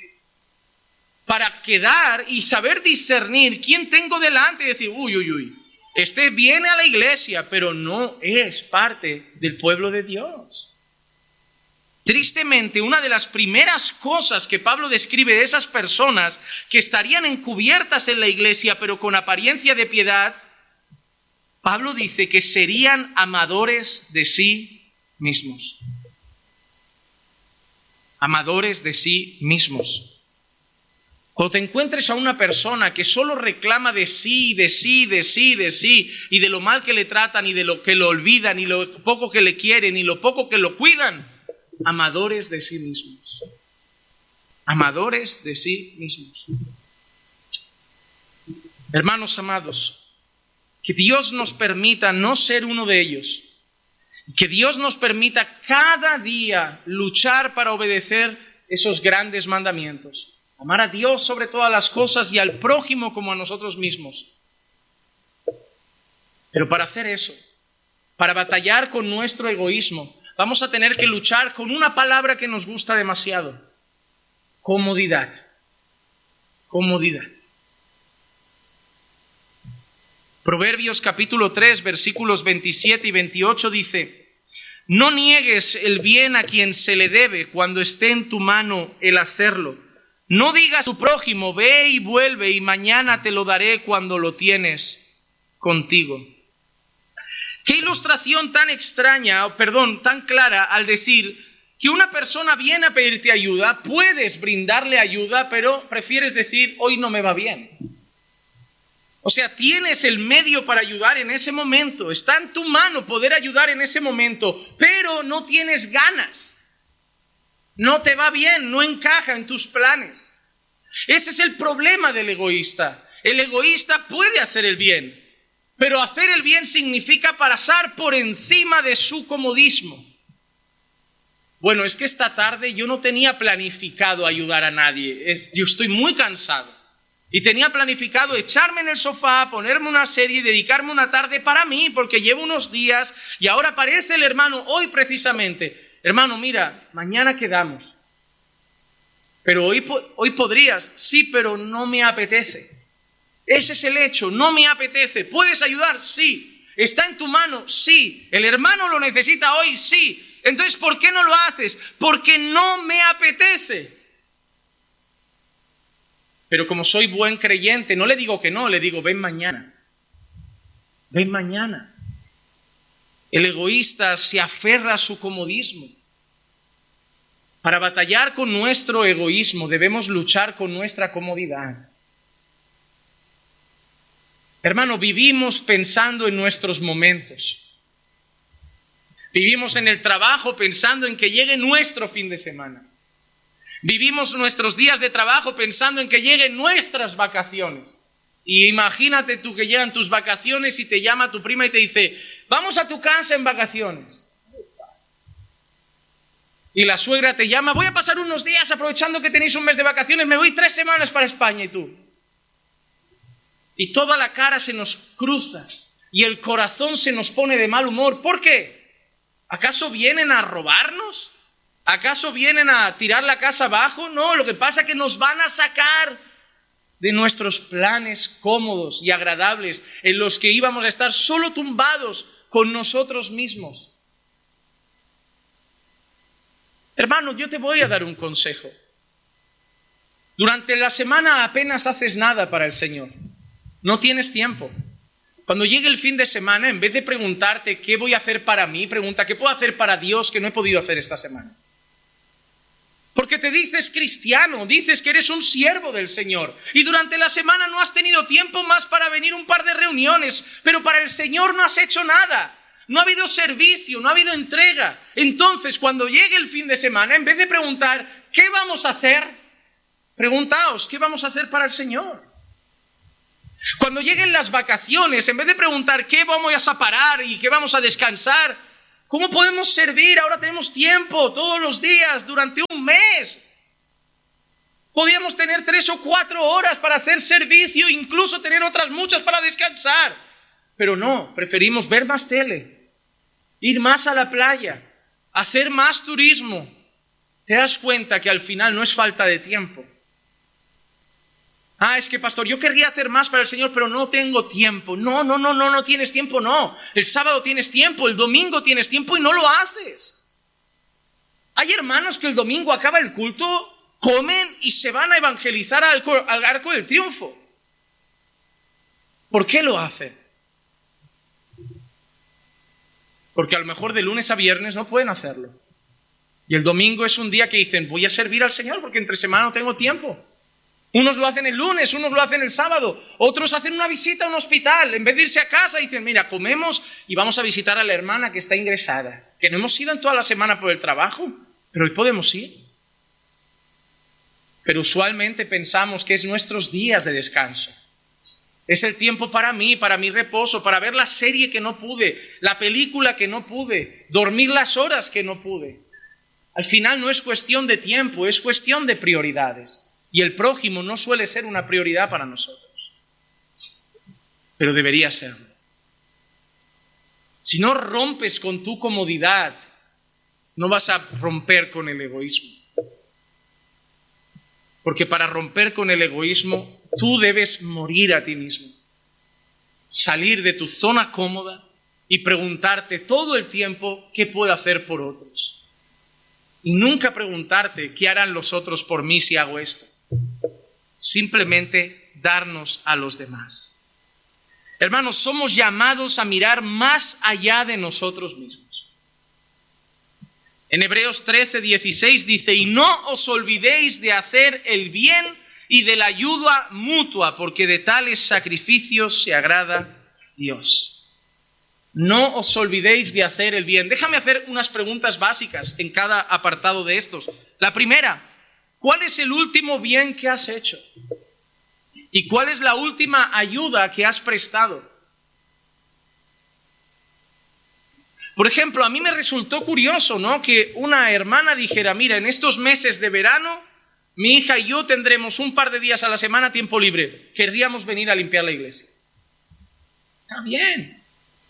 para quedar y saber discernir quién tengo delante y decir, este viene a la iglesia, pero no es parte del pueblo de Dios. Tristemente, una de las primeras cosas que Pablo describe de esas personas que estarían encubiertas en la iglesia, pero con apariencia de piedad, Pablo dice que serían amadores de sí mismos. Amadores de sí mismos. Cuando te encuentres a una persona que solo reclama de sí, y de lo mal que le tratan, y de lo que lo olvidan, y lo poco que le quieren, y lo poco que lo cuidan, amadores de sí mismos. Amadores de sí mismos. Hermanos amados, que Dios nos permita no ser uno de ellos. Que Dios nos permita cada día luchar para obedecer esos grandes mandamientos. Amar a Dios sobre todas las cosas y al prójimo como a nosotros mismos. Pero para hacer eso, para batallar con nuestro egoísmo, vamos a tener que luchar con una palabra que nos gusta demasiado. Comodidad. Comodidad. Proverbios capítulo 3, versículos 27 y 28 dice: no niegues el bien a quien se le debe cuando esté en tu mano el hacerlo. No digas a tu prójimo, ve y vuelve y mañana te lo daré cuando lo tienes contigo. Qué ilustración tan tan clara al decir que una persona viene a pedirte ayuda, puedes brindarle ayuda, pero prefieres decir, hoy no me va bien. O sea, tienes el medio para ayudar en ese momento, está en tu mano poder ayudar en ese momento, pero no tienes ganas. No te va bien, no encaja en tus planes. Ese es el problema del egoísta. El egoísta puede hacer el bien, pero hacer el bien significa pasar por encima de su comodismo. Bueno, es que esta tarde yo no tenía planificado ayudar a nadie. Yo estoy muy cansado. Y tenía planificado echarme en el sofá, ponerme una serie y dedicarme una tarde para mí, porque llevo unos días y ahora aparece el hermano hoy precisamente. Hermano, mira, mañana quedamos. Pero hoy podrías. Sí, pero no me apetece. Ese es el hecho, no me apetece. ¿Puedes ayudar? Sí. ¿Está en tu mano? Sí. ¿El hermano lo necesita hoy? Sí. Entonces, ¿por qué no lo haces? Porque no me apetece. Pero como soy buen creyente, no le digo que no, le digo, ven mañana. Ven mañana. El egoísta se aferra a su comodismo. Para batallar con nuestro egoísmo debemos luchar con nuestra comodidad. Hermano, vivimos pensando en nuestros momentos. Vivimos en el trabajo pensando en que llegue nuestro fin de semana. Vivimos nuestros días de trabajo pensando en que lleguen nuestras vacaciones. Y imagínate tú que llegan tus vacaciones y te llama tu prima y te dice, vamos a tu casa en vacaciones. Y la suegra te llama, voy a pasar unos días aprovechando que tenéis un mes de vacaciones, me voy 3 semanas para España. Y tú. Y toda la cara se nos cruza y el corazón se nos pone de mal humor. ¿Por qué? ¿Acaso vienen a robarnos? ¿Acaso vienen a tirar la casa abajo? No, lo que pasa es que nos van a sacar de nuestros planes cómodos y agradables en los que íbamos a estar solo tumbados con nosotros mismos. Hermano, yo te voy a dar un consejo. Durante la semana apenas haces nada para el Señor. No tienes tiempo. Cuando llegue el fin de semana, en vez de preguntarte qué voy a hacer para mí, pregunta qué puedo hacer para Dios que no he podido hacer esta semana. Porque te dices cristiano, dices que eres un siervo del Señor. Y durante la semana no has tenido tiempo más para venir un par de reuniones, pero para el Señor no has hecho nada. No ha habido servicio, no ha habido entrega. Entonces, cuando llegue el fin de semana, en vez de preguntar, ¿qué vamos a hacer? Preguntaos, ¿qué vamos a hacer para el Señor? Cuando lleguen las vacaciones, en vez de preguntar, ¿qué vamos a parar y qué vamos a descansar? ¿Cómo podemos servir? Ahora tenemos tiempo todos los días durante un mes. Podíamos tener 3 o 4 horas para hacer servicio, incluso tener otras muchas para descansar. Pero no, preferimos ver más tele, ir más a la playa, hacer más turismo. Te das cuenta que al final no es falta de tiempo. Es que pastor, yo querría hacer más para el Señor, pero no tengo tiempo. No tienes tiempo, no. El sábado tienes tiempo, el domingo tienes tiempo y no lo haces. Hay hermanos que el domingo acaba el culto, comen y se van a evangelizar al Arco del Triunfo. ¿Por qué lo hacen? Porque a lo mejor de lunes a viernes no pueden hacerlo. Y el domingo es un día que dicen, voy a servir al Señor porque entre semana no tengo tiempo. Unos lo hacen el lunes, unos lo hacen el sábado, otros hacen una visita a un hospital. En vez de irse a casa dicen, mira, comemos y vamos a visitar a la hermana que está ingresada, que no hemos ido en toda la semana por el trabajo, pero hoy podemos ir. Pero usualmente pensamos que es nuestros días de descanso. Es el tiempo para mí, para mi reposo, para ver la serie que no pude, la película que no pude, dormir las horas que no pude. Al final no es cuestión de tiempo, es cuestión de prioridades. Y el prójimo no suele ser una prioridad para nosotros, pero debería serlo. Si no rompes con tu comodidad, no vas a romper con el egoísmo. Porque para romper con el egoísmo, tú debes morir a ti mismo. Salir de tu zona cómoda y preguntarte todo el tiempo qué puedo hacer por otros. Y nunca preguntarte qué harán los otros por mí si hago esto. Simplemente darnos a los demás. Hermanos, somos llamados a mirar más allá de nosotros mismos. En Hebreos 13:16 dice, y no os olvidéis de hacer el bien y de la ayuda mutua, porque de tales sacrificios se agrada Dios. No os olvidéis de hacer el bien. Déjame hacer unas preguntas básicas en cada apartado de estos. La primera, ¿cuál es el último bien que has hecho? ¿Y cuál es la última ayuda que has prestado? Por ejemplo, a mí me resultó curioso, ¿no?, que una hermana dijera, mira, en estos meses de verano, mi hija y yo tendremos un par de días a la semana tiempo libre. Querríamos venir a limpiar la iglesia. Está bien.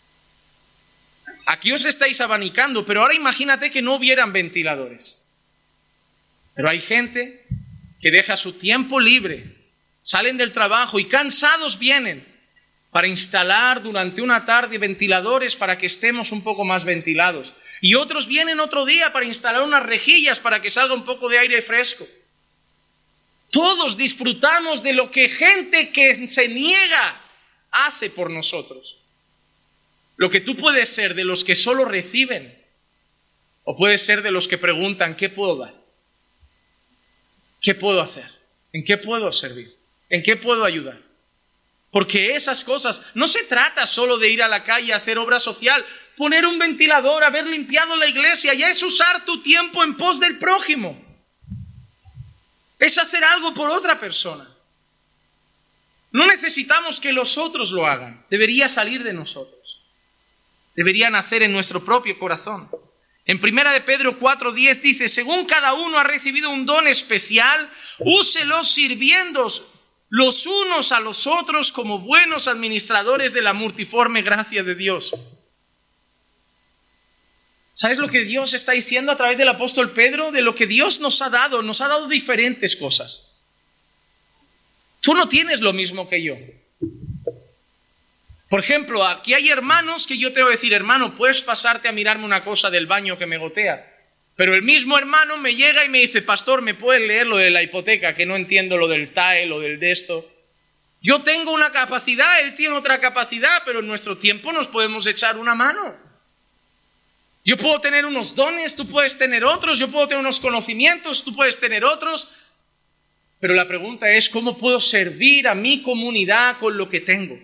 Aquí os estáis abanicando, pero ahora imagínate que no hubieran ventiladores. Pero hay gente que deja su tiempo libre, salen del trabajo y cansados vienen para instalar durante una tarde ventiladores para que estemos un poco más ventilados. Y otros vienen otro día para instalar unas rejillas para que salga un poco de aire fresco. Todos disfrutamos de lo que gente que se niega hace por nosotros. Lo que tú puedes ser de los que solo reciben, o puedes ser de los que preguntan, ¿qué puedo dar? ¿Qué puedo hacer? ¿En qué puedo servir? ¿En qué puedo ayudar? Porque esas cosas, no se trata solo de ir a la calle a hacer obra social, poner un ventilador, haber limpiado la iglesia, ya es usar tu tiempo en pos del prójimo. Es hacer algo por otra persona. No necesitamos que los otros lo hagan, debería salir de nosotros. Debería nacer en nuestro propio corazón. En 1 de Pedro 4:10 dice, según cada uno ha recibido un don especial, úselos sirviendo los unos a los otros como buenos administradores de la multiforme gracia de Dios. ¿Sabes lo que Dios está diciendo a través del apóstol Pedro? De lo que Dios nos ha dado diferentes cosas. Tú no tienes lo mismo que yo. Por ejemplo, aquí hay hermanos que yo te voy a decir, hermano, puedes pasarte a mirarme una cosa del baño que me gotea. Pero el mismo hermano me llega y me dice, pastor, ¿me puedes leer lo de la hipoteca? Que no entiendo lo del TAE, lo del de esto. Yo tengo una capacidad, él tiene otra capacidad, pero en nuestro tiempo nos podemos echar una mano. Yo puedo tener unos dones, tú puedes tener otros, yo puedo tener unos conocimientos, tú puedes tener otros. Pero la pregunta es, ¿cómo puedo servir a mi comunidad con lo que tengo?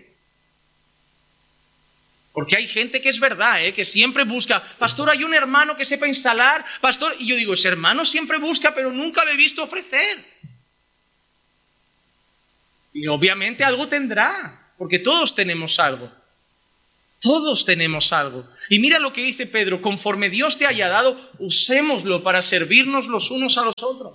Porque hay gente que es verdad, que siempre busca, pastor, hay un hermano que sepa instalar, pastor, y yo digo, ese hermano siempre busca, pero nunca lo he visto ofrecer. Y obviamente algo tendrá, porque todos tenemos algo. Todos tenemos algo. Y mira lo que dice Pedro, conforme Dios te haya dado, usémoslo para servirnos los unos a los otros.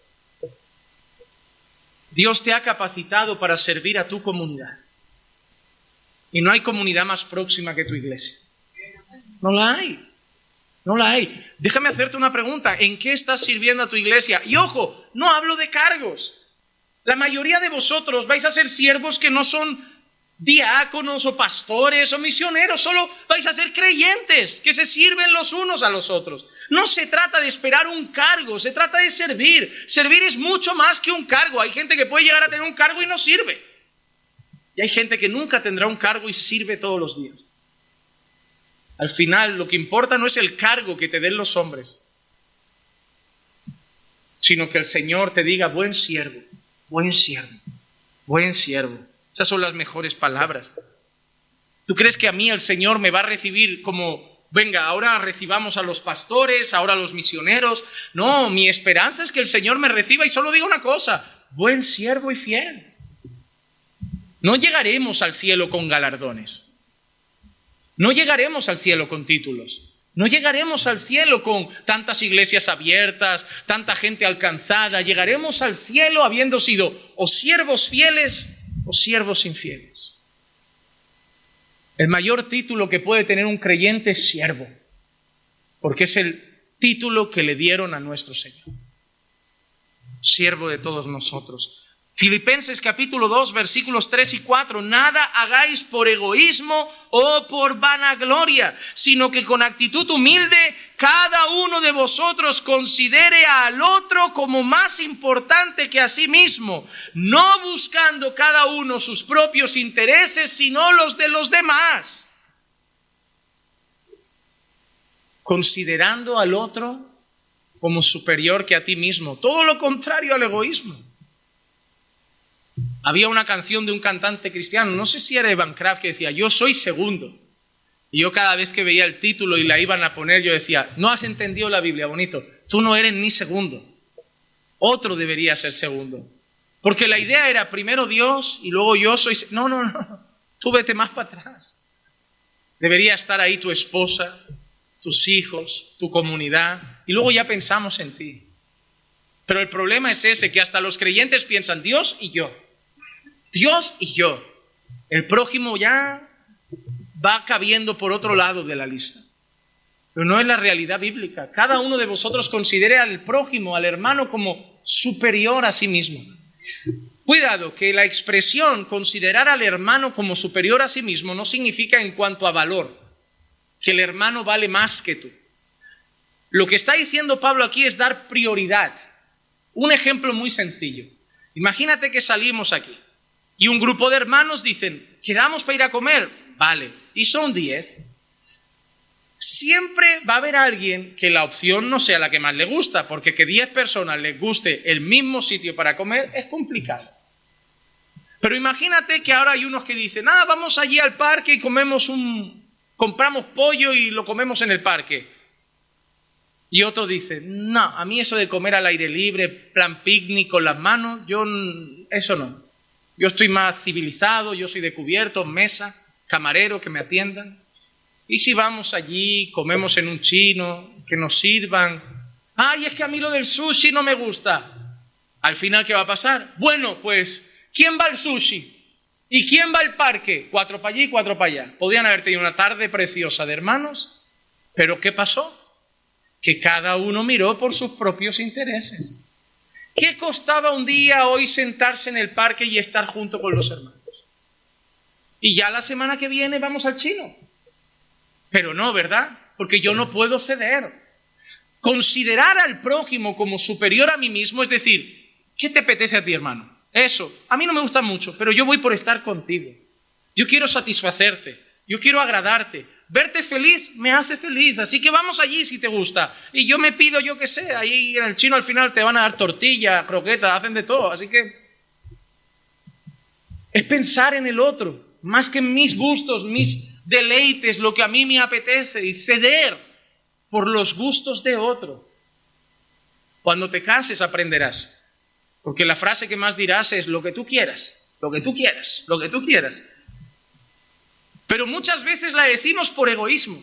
Dios te ha capacitado para servir a tu comunidad. Y no hay comunidad más próxima que tu iglesia. No la hay. No la hay. Déjame hacerte una pregunta. ¿En qué estás sirviendo a tu iglesia? Y ojo, no hablo de cargos. La mayoría de vosotros vais a ser siervos que no son diáconos o pastores o misioneros. Solo vais a ser creyentes que se sirven los unos a los otros. No se trata de esperar un cargo, se trata de servir. Servir es mucho más que un cargo. Hay gente que puede llegar a tener un cargo y no sirve. Y hay gente que nunca tendrá un cargo y sirve todos los días. Al final, lo que importa no es el cargo que te den los hombres, sino que el Señor te diga, buen siervo, buen siervo, buen siervo. Esas son las mejores palabras. ¿Tú crees que a mí el Señor me va a recibir como, venga, ahora recibamos a los pastores, ahora a los misioneros? No, mi esperanza es que el Señor me reciba y solo diga una cosa, buen siervo y fiel. No llegaremos al cielo con galardones. No llegaremos al cielo con títulos. No llegaremos al cielo con tantas iglesias abiertas, tanta gente alcanzada. Llegaremos al cielo habiendo sido o siervos fieles o siervos infieles. El mayor título que puede tener un creyente es siervo, porque es el título que le dieron a nuestro Señor. Siervo de todos nosotros. Filipenses capítulo 2, versículos 3 y 4. Nada hagáis por egoísmo o por vanagloria, sino que con actitud humilde cada uno de vosotros considere al otro como más importante que a sí mismo, no buscando cada uno sus propios intereses, sino los de los demás. Considerando al otro como superior que a ti mismo. Todo lo contrario al egoísmo. Había una canción de un cantante cristiano, no sé si era Evan Kraft, que decía, yo soy segundo. Y yo cada vez que veía el título y la iban a poner, yo decía, no has entendido la Biblia, bonito. Tú no eres ni segundo. Otro debería ser segundo. Porque la idea era primero Dios y luego yo soy... No. Tú vete más para atrás. Debería estar ahí tu esposa, tus hijos, tu comunidad. Y luego ya pensamos en ti. Pero el problema es ese, que hasta los creyentes piensan Dios y yo. Dios y yo. El prójimo ya va cabiendo por otro lado de la lista. Pero no es la realidad bíblica. Cada uno de vosotros considere al prójimo, al hermano, como superior a sí mismo. Cuidado, que la expresión considerar al hermano como superior a sí mismo no significa en cuanto a valor, que el hermano vale más que tú. Lo que está diciendo Pablo aquí es dar prioridad. Un ejemplo muy sencillo. Imagínate que salimos aquí y un grupo de hermanos dicen, ¿quedamos para ir a comer? Vale, y son 10. Siempre va a haber alguien que la opción no sea la que más le gusta, porque que 10 personas les guste el mismo sitio para comer es complicado. Pero imagínate que ahora hay unos que dicen, vamos allí al parque y compramos pollo y lo comemos en el parque. Y otro dice, no, a mí eso de comer al aire libre, plan picnic con las manos, eso no. Yo estoy más civilizado, yo soy de cubiertos, mesa, camarero, que me atiendan. Y si vamos allí, comemos en un chino, que nos sirvan. Es que a mí lo del sushi no me gusta. Al final, ¿qué va a pasar? Bueno, pues, ¿quién va al sushi? ¿Y quién va al parque? 4 para allí, 4 para allá. Podían haber tenido una tarde preciosa de hermanos, pero ¿qué pasó? Que cada uno miró por sus propios intereses. ¿Qué costaba un día hoy sentarse en el parque y estar junto con los hermanos? Y ya la semana que viene vamos al chino. Pero no, ¿verdad? Porque yo no puedo ceder. Considerar al prójimo como superior a mí mismo, es decir, ¿qué te apetece a ti, hermano? Eso, a mí no me gusta mucho, pero yo voy por estar contigo. Yo quiero satisfacerte, yo quiero agradarte. Verte feliz me hace feliz, así que vamos allí si te gusta. Y yo me pido, yo qué sé, ahí en el chino al final te van a dar tortilla, croquetas, hacen de todo. Así que es pensar en el otro, más que en mis gustos, mis deleites, lo que a mí me apetece, y ceder por los gustos de otro. Cuando te canses aprenderás, porque la frase que más dirás es lo que tú quieras, lo que tú quieras, lo que tú quieras. Pero muchas veces la decimos por egoísmo.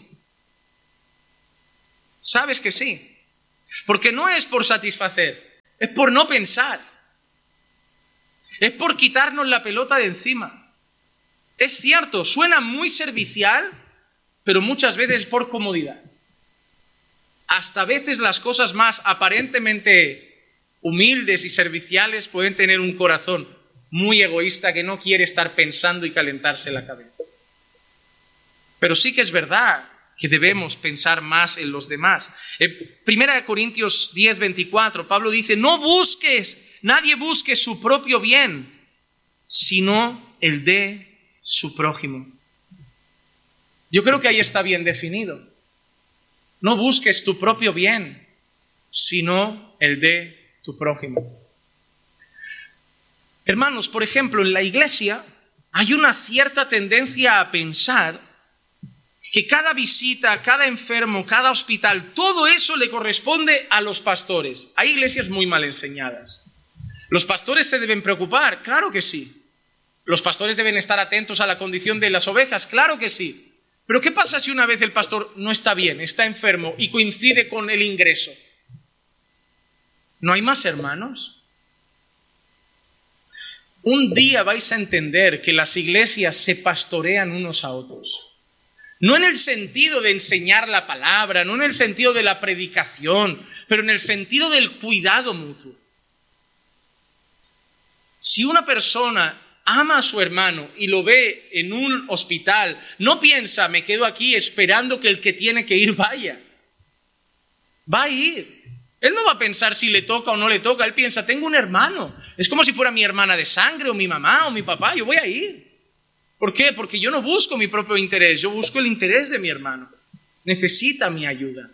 Sabes que sí, porque no es por satisfacer, es por no pensar, es por quitarnos la pelota de encima. Es cierto, suena muy servicial, pero muchas veces es por comodidad. Hasta a veces las cosas más aparentemente humildes y serviciales pueden tener un corazón muy egoísta que no quiere estar pensando y calentarse la cabeza. Pero sí que es verdad que debemos pensar más en los demás. En 1 Corintios 10:24, Pablo dice, nadie busque su propio bien, sino el de su prójimo. Yo creo que ahí está bien definido. No busques tu propio bien, sino el de tu prójimo. Hermanos, por ejemplo, en la iglesia hay una cierta tendencia a pensar que cada visita, cada enfermo, cada hospital, todo eso le corresponde a los pastores. Hay iglesias muy mal enseñadas. ¿Los pastores se deben preocupar? Claro que sí. ¿Los pastores deben estar atentos a la condición de las ovejas? Claro que sí. Pero ¿qué pasa si una vez el pastor no está bien, está enfermo y coincide con el ingreso? ¿No hay más hermanos? Un día vais a entender que las iglesias se pastorean unos a otros. No en el sentido de enseñar la palabra, no en el sentido de la predicación, pero en el sentido del cuidado mutuo. Si una persona ama a su hermano y lo ve en un hospital, no piensa, me quedo aquí esperando que el que tiene que ir vaya. Va a ir. Él no va a pensar si le toca o no le toca, él piensa, tengo un hermano. Es como si fuera mi hermana de sangre o mi mamá o mi papá, yo voy a ir. ¿Por qué? Porque yo no busco mi propio interés, yo busco el interés de mi hermano. Necesita mi ayuda.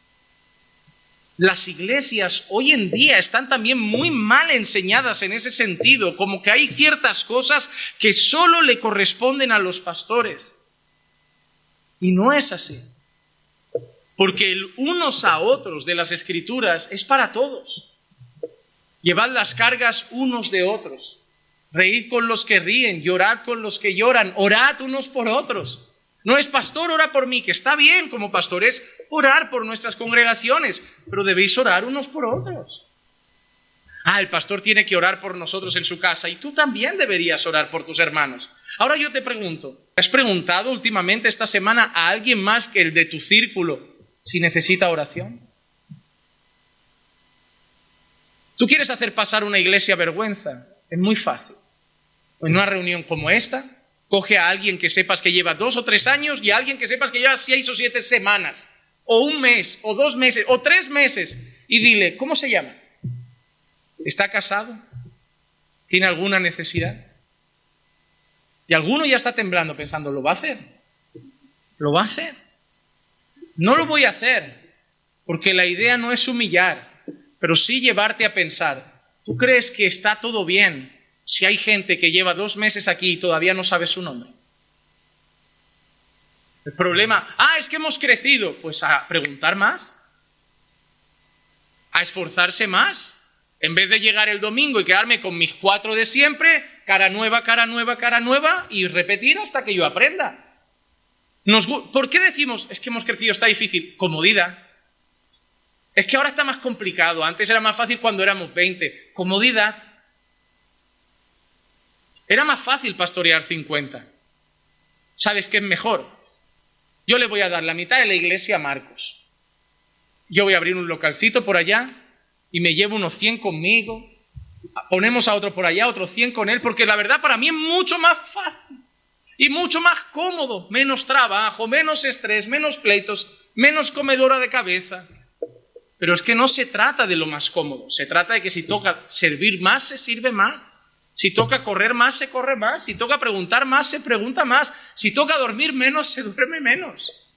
Las iglesias hoy en día están también muy mal enseñadas en ese sentido, como que hay ciertas cosas que solo le corresponden a los pastores. Y no es así. Porque el unos a otros de las Escrituras es para todos. Llevad las cargas unos de otros. Reíd con los que ríen, llorad con los que lloran, orad unos por otros. No es pastor, ora por mí, que está bien como pastores orar por nuestras congregaciones, pero debéis orar unos por otros. El pastor tiene que orar por nosotros en su casa y tú también deberías orar por tus hermanos. Ahora yo te pregunto, ¿has preguntado últimamente esta semana a alguien más que el de tu círculo si necesita oración? ¿Tú quieres hacer pasar una iglesia vergüenza? Es muy fácil. En una reunión como esta, coge a alguien que sepas que lleva 2 o 3 años y a alguien que sepas que lleva 6 o 7 semanas, o 1 mes, o 2 meses, o 3 meses, y dile, ¿cómo se llama? ¿Está casado? ¿Tiene alguna necesidad? Y alguno ya está temblando pensando, ¿lo va a hacer? ¿Lo va a hacer? No lo voy a hacer, porque la idea no es humillar, pero sí llevarte a pensar, ¿tú crees que está todo bien si hay gente que lleva 2 meses aquí y todavía no sabe su nombre? El problema, es que hemos crecido, pues a preguntar más, a esforzarse más. En vez de llegar el domingo y quedarme con mis 4 de siempre, cara nueva, cara nueva, cara nueva, y repetir hasta que yo aprenda. ¿Por qué decimos, es que hemos crecido, está difícil? Comodidad. Es que ahora está más complicado, antes era más fácil cuando éramos 20. Comodidad. Era más fácil pastorear 50. ¿Sabes qué es mejor? Yo le voy a dar la mitad de la iglesia a Marcos. Yo voy a abrir un localcito por allá y me llevo unos 100 conmigo. Ponemos a otro por allá, otros 100 con él, porque la verdad para mí es mucho más fácil y mucho más cómodo. Menos trabajo, menos estrés, menos pleitos, menos comedora de cabeza. Pero es que no se trata de lo más cómodo. Se trata de que si toca servir más, se sirve más. Si toca correr más, se corre más. Si toca preguntar más, se pregunta más. Si toca dormir menos, se duerme menos.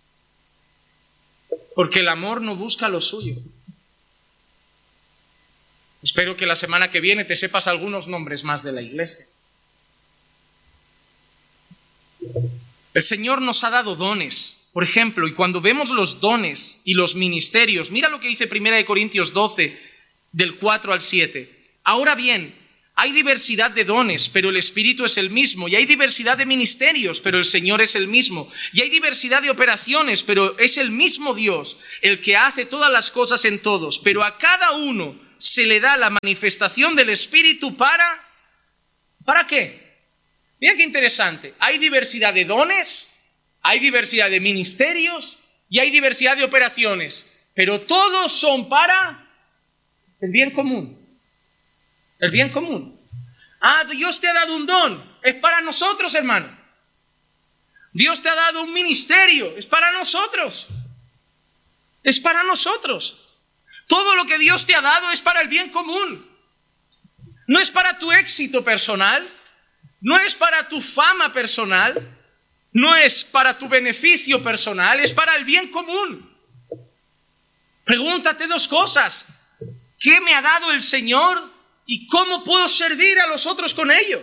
porque el amor no busca lo suyo. Espero que la semana que viene te sepas algunos nombres más de la iglesia. El Señor nos ha dado dones, por ejemplo, y cuando vemos los dones y los ministerios, mira lo que dice 1 Corintios 12, del 4 al 7. Ahora bien, hay diversidad de dones, pero el Espíritu es el mismo, y hay diversidad de ministerios, pero el Señor es el mismo, y hay diversidad de operaciones, pero es el mismo Dios, el que hace todas las cosas en todos, pero a cada uno se le da la manifestación del Espíritu ¿para qué? Mira qué interesante, hay diversidad de dones, hay diversidad de ministerios y hay diversidad de operaciones, pero todos son para el bien común. El bien común. Dios te ha dado un don, es para nosotros, hermano. Dios te ha dado un ministerio, es para nosotros. Es para nosotros. Todo lo que Dios te ha dado es para el bien común. No es para tu éxito personal, no es para tu fama personal, no es para tu beneficio personal, es para el bien común. Pregúntate dos cosas. ¿Qué me ha dado el Señor y cómo puedo servir a los otros con ello?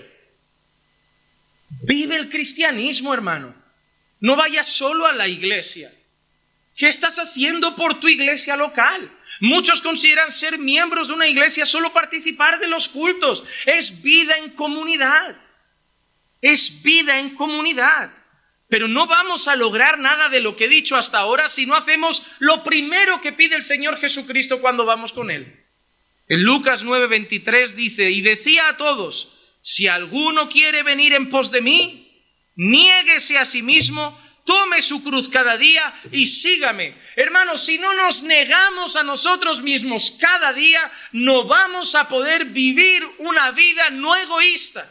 Vive el cristianismo, hermano. No vayas solo a la iglesia. ¿Qué estás haciendo por tu iglesia local? Muchos consideran ser miembros de una iglesia solo participar de los cultos. Es vida en comunidad. Es vida en comunidad. Pero no vamos a lograr nada de lo que he dicho hasta ahora si no hacemos lo primero que pide el Señor Jesucristo cuando vamos con Él. En Lucas 9:23 dice, y decía a todos, si alguno quiere venir en pos de mí, niéguese a sí mismo, tome su cruz cada día y sígame. Hermanos, si no nos negamos a nosotros mismos cada día, no vamos a poder vivir una vida no egoísta.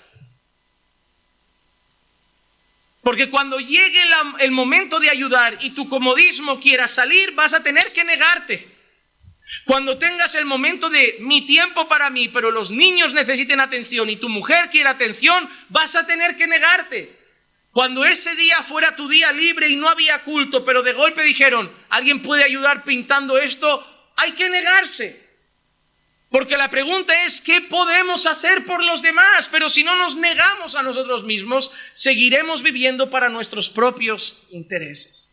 Porque cuando llegue el momento de ayudar y tu comodismo quiera salir, vas a tener que negarte. Cuando tengas el momento de mi tiempo para mí, pero los niños necesiten atención y tu mujer quiere atención, vas a tener que negarte. Cuando ese día fuera tu día libre y no había culto, pero de golpe dijeron, ¿alguien puede ayudar pintando esto? Hay que negarse. Porque la pregunta es, ¿qué podemos hacer por los demás? Pero si no nos negamos a nosotros mismos, seguiremos viviendo para nuestros propios intereses.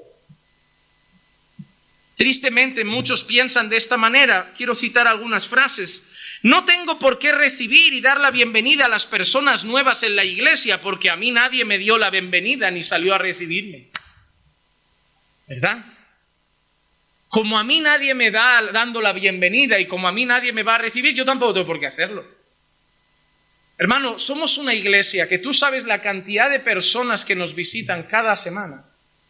Tristemente, muchos piensan de esta manera. Quiero citar algunas frases. No tengo por qué recibir y dar la bienvenida a las personas nuevas en la iglesia, porque a mí nadie me dio la bienvenida ni salió a recibirme. ¿Verdad? Como a mí nadie me da dando la bienvenida y como a mí nadie me va a recibir, yo tampoco tengo por qué hacerlo. Hermano, somos una iglesia que tú sabes la cantidad de personas que nos visitan cada semana.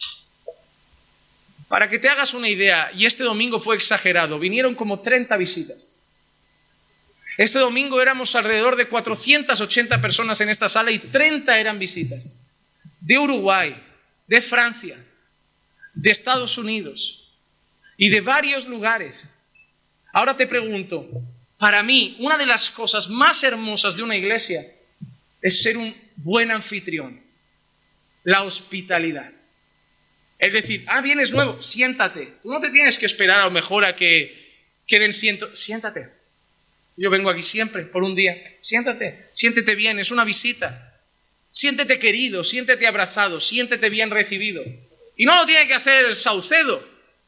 Para que te hagas una idea, y este domingo fue exagerado, vinieron como 30 visitas. Este domingo éramos alrededor de 480 personas en esta sala y 30 eran visitas. De Uruguay, de Francia, de Estados Unidos y de varios lugares. Ahora te pregunto, para mí, una de las cosas más hermosas de una iglesia es ser un buen anfitrión, la hospitalidad. Es decir, vienes nuevo, siéntate. Tú no te tienes que esperar a lo mejor a que queden siéntate. Yo vengo aquí siempre, por un día. Siéntete bien, es una visita. Siéntete querido, siéntete abrazado, siéntete bien recibido. Y no lo tiene que hacer el Saucedo,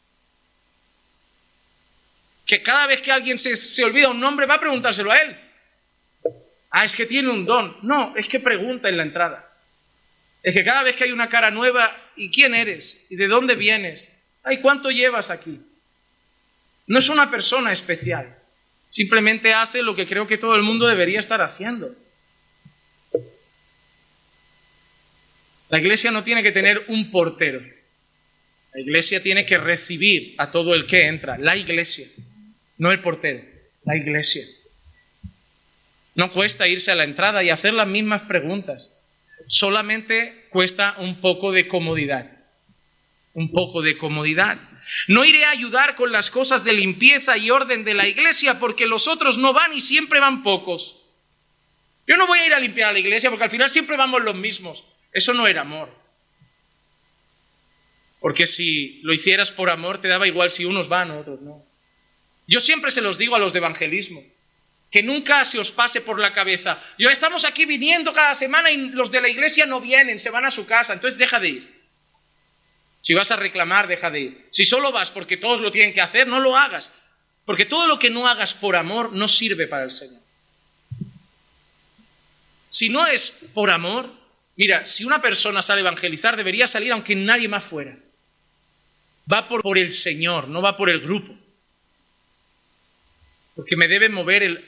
que cada vez que alguien se olvida un nombre va a preguntárselo a él. Es que tiene un don. No, es que pregunta en la entrada. Es que cada vez que hay una cara nueva, ¿y quién eres? ¿Y de dónde vienes? ¿Cuánto llevas aquí? No es una persona especial. Simplemente hace lo que creo que todo el mundo debería estar haciendo. La iglesia no tiene que tener un portero. La iglesia tiene que recibir a todo el que entra. La iglesia, no el portero, la iglesia. No cuesta irse a la entrada y hacer las mismas preguntas. Solamente cuesta un poco de comodidad. Un poco de comodidad. No iré a ayudar con las cosas de limpieza y orden de la iglesia porque los otros no van y siempre van pocos. Yo no voy a ir a limpiar a la iglesia porque al final siempre vamos los mismos. Eso no era amor. Porque si lo hicieras por amor, te daba igual si unos van o otros no. Yo siempre se los digo a los de evangelismo, que nunca se os pase por la cabeza: estamos aquí viniendo cada semana y los de la iglesia no vienen, se van a su casa, entonces deja de ir. Si vas a reclamar, deja de ir. Si solo vas porque todos lo tienen que hacer, no lo hagas. Porque todo lo que no hagas por amor no sirve para el Señor. Si no es por amor, mira, si una persona sale a evangelizar, debería salir aunque nadie más fuera. Va por el Señor, no va por el grupo. Porque me debe mover